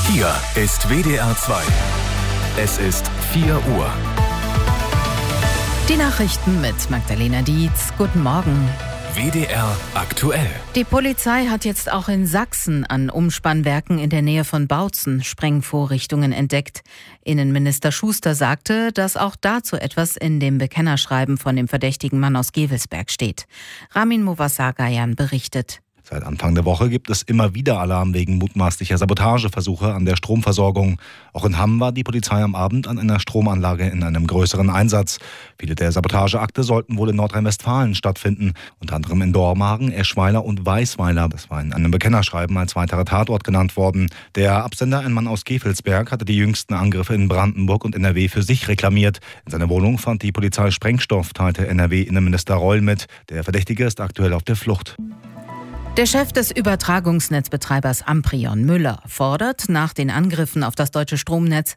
Hier ist WDR 2. Es ist 4 Uhr. Die Nachrichten mit Magdalena Dietz. Guten Morgen. WDR aktuell. Die Polizei hat jetzt auch in Sachsen an Umspannwerken in der Nähe von Bautzen Sprengvorrichtungen entdeckt. Innenminister Schuster sagte, dass auch dazu etwas in dem Bekennerschreiben von dem verdächtigen Mann aus Gevelsberg steht. Ramin Movassar-Gayan berichtet. Seit Anfang der Woche gibt es immer wieder Alarm wegen mutmaßlicher Sabotageversuche an der Stromversorgung. Auch in Hamm war die Polizei am Abend an einer Stromanlage in einem größeren Einsatz. Viele der Sabotageakte sollten wohl in Nordrhein-Westfalen stattfinden. Unter anderem in Dormagen, Eschweiler und Weisweiler. Das war in einem Bekennerschreiben als weiterer Tatort genannt worden. Der Absender, ein Mann aus Gevelsberg, hatte die jüngsten Angriffe in Brandenburg und NRW für sich reklamiert. In seiner Wohnung fand die Polizei Sprengstoff, teilte NRW-Innenminister Reul mit. Der Verdächtige ist aktuell auf der Flucht. Der Chef des Übertragungsnetzbetreibers Amprion, Müller, fordert nach den Angriffen auf das deutsche Stromnetz